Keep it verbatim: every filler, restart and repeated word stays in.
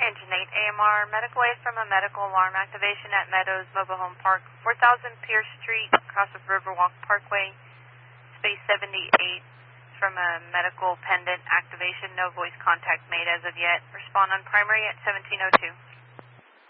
Engine eight, A M R, medical aid from a medical alarm activation at Meadows Mobile Home Park, four thousand Pierce Street, across of Riverwalk Parkway, space seventy-eight, from a medical pendant activation, no voice contact made as of yet. Respond on primary at seventeen oh two.